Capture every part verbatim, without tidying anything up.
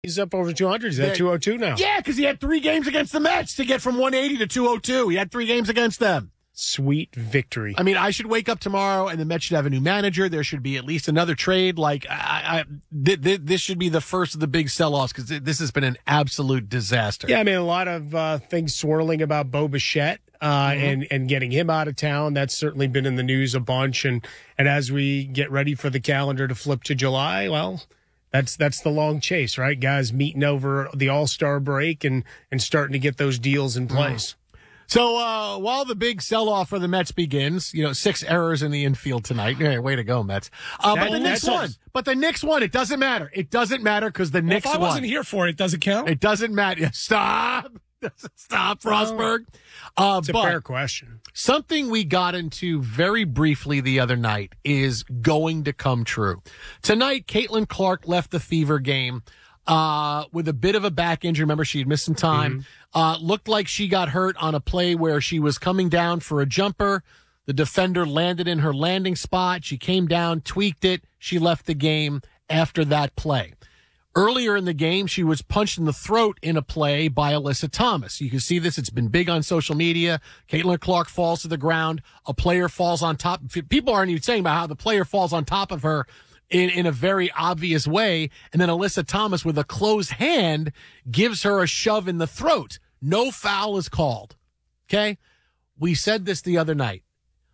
He's up over two hundred. He's at two oh two now. Yeah, because he had three games against the Mets to get from one eighty to two oh two. He had three games against them. Sweet victory. I mean, I should wake up tomorrow and the Mets should have a new manager. There should be at least another trade. Like, I, I th- th- this should be the first of the big sell-offs because th- this has been an absolute disaster. Yeah, I mean, a lot of uh, things swirling about Bo Bichette uh, mm-hmm. and, and getting him out of town. That's certainly been in the news a bunch. And, and as we get ready for the calendar to flip to July, well... That's that's the long chase, right? Guys meeting over the All-Star break and, and starting to get those deals in place. Mm. So uh, while the big sell-off for the Mets begins, you know, six errors in the infield tonight. Hey, way to go, Mets. Uh, that, but the Knicks won. A... But the Knicks won. It doesn't matter. It doesn't matter because the well, Knicks won. If I wasn't won. here for it, does it count? It doesn't matter. Stop. Stop, Frostberg. Uh, it's a fair question. Something we got into very briefly the other night is going to come true. Tonight, Caitlin Clark left the Fever game uh, with a bit of a back injury. Remember, she had missed some time. Mm-hmm. Uh, looked like she got hurt on a play where she was coming down for a jumper. The defender landed in her landing spot. She came down, tweaked it. She left the game after that play. Earlier in the game, she was punched in the throat in a play by Alyssa Thomas. You can see this. It's been big on social media. Caitlin Clark falls to the ground. A player falls on top. People aren't even saying about how the player falls on top of her in, in a very obvious way. And then Alyssa Thomas, with a closed hand, gives her a shove in the throat. No foul is called. Okay? We said this the other night.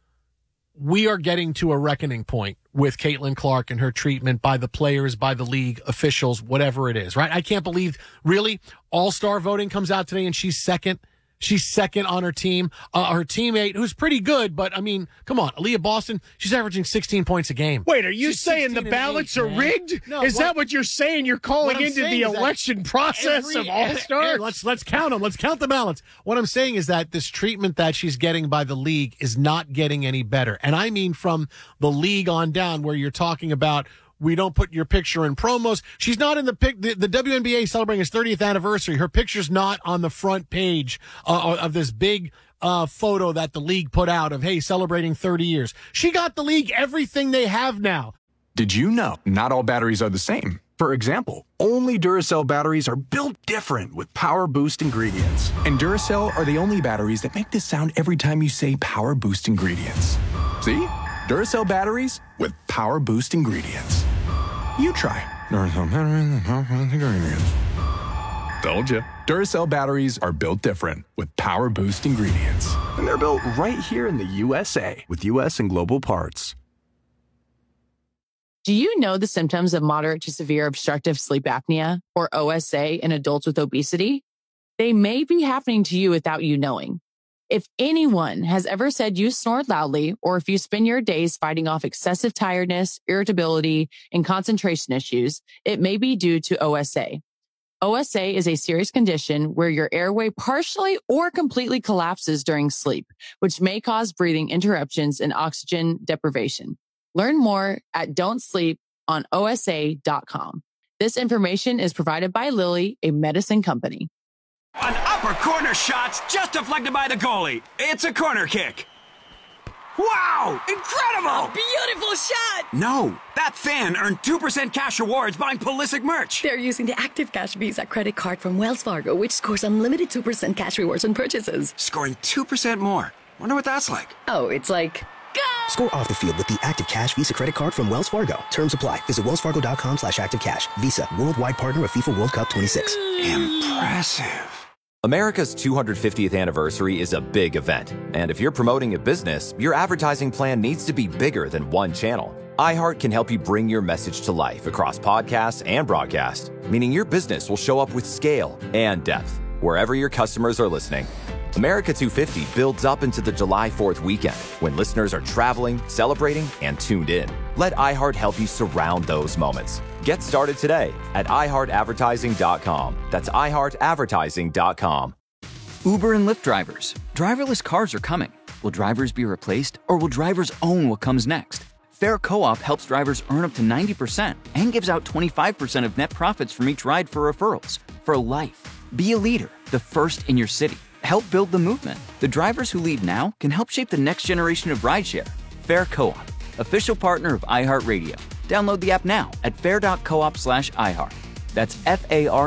We are getting to a reckoning point with Caitlin Clark and her treatment by the players, by the league officials, whatever it is, right? I can't believe, really, all-star voting comes out today and she's second. She's second on her team. Uh, her teammate, who's pretty good, but, I mean, come on, Aaliyah Boston, she's averaging sixteen points a game. Wait, are you she's saying the ballots eight, are man. rigged? No, is what, that what you're saying? You're calling into the election process every, of all-stars? Let's, let's count them. Let's count the ballots. What I'm saying is that this treatment that she's getting by the league is not getting any better. And I mean from the league on down, where you're talking about we don't put your picture in promos. She's not in the pic. The, the W N B A celebrating its thirtieth anniversary. Her picture's not on the front page uh, of this big uh, photo that the league put out of, hey, celebrating thirty years. She got the league everything they have now. Did you know not all batteries are the same? For example, only Duracell batteries are built different with Power Boost ingredients. And Duracell are the only batteries that make this sound every time you say Power Boost ingredients. See? Duracell batteries with Power Boost ingredients. You try. Duracell batteries with Power Boost ingredients. Told you. Duracell batteries are built different with Power Boost ingredients. And they're built right here in the U S A with U S and global parts. Do you know the symptoms of moderate to severe obstructive sleep apnea, or O S A, in adults with obesity? They may be happening to you without you knowing. If anyone has ever said you snore loudly, or if you spend your days fighting off excessive tiredness, irritability, and concentration issues, it may be due to O S A. O S A is a serious condition where your airway partially or completely collapses during sleep, which may cause breathing interruptions and oxygen deprivation. Learn more at don't sleep on O S A dot com. This information is provided by Lilly, a medicine company. An upper corner shot's just deflected by the goalie. It's a corner kick. Wow! Incredible! A beautiful shot! No, that fan earned two percent cash rewards buying Pulisic merch. They're using the Active Cash Visa credit card from Wells Fargo, which scores unlimited two percent cash rewards on purchases. Scoring two percent more. Wonder what that's like. Oh, it's like... Go! Score off the field with the Active Cash Visa credit card from Wells Fargo. Terms apply. Visit wellsfargo.com slash activecash. Visa, worldwide partner of FIFA World Cup twenty-six. Impressive. America's two hundred fiftieth anniversary is a big event, and if you're promoting a business, your advertising plan needs to be bigger than one channel. iHeart can help you bring your message to life across podcasts and broadcast, meaning your business will show up with scale and depth wherever your customers are listening. America two fifty builds up into the July fourth weekend when listeners are traveling, celebrating, and tuned in. Let iHeart help you surround those moments. Get started today at i heart advertising dot com. That's i heart advertising dot com. Uber and Lyft drivers. Driverless cars are coming. Will drivers be replaced, or will drivers own what comes next? Fair Co-op helps drivers earn up to ninety percent and gives out twenty-five percent of net profits from each ride for referrals. For life. Be a leader, the first in your city. Help build the movement. The drivers who lead now can help shape the next generation of rideshare. Fair Co-op, official partner of iHeartRadio. Download the app now at fair dot coop slash iHeart. That's F A R